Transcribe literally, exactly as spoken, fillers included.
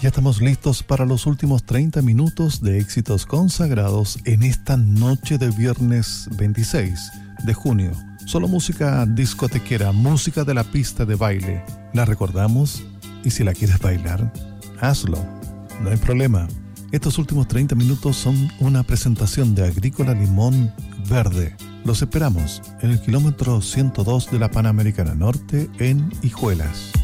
Ya estamos listos para los últimos treinta minutos de éxitos consagrados en esta noche de viernes veintiséis de junio. Solo música discotequera, música de la pista de baile. La recordamos y si la quieres bailar, hazlo. No hay problema. Estos últimos treinta minutos son una presentación de Agrícola Limón Verde. Los esperamos en el kilómetro ciento dos de la Panamericana Norte en Hijuelas.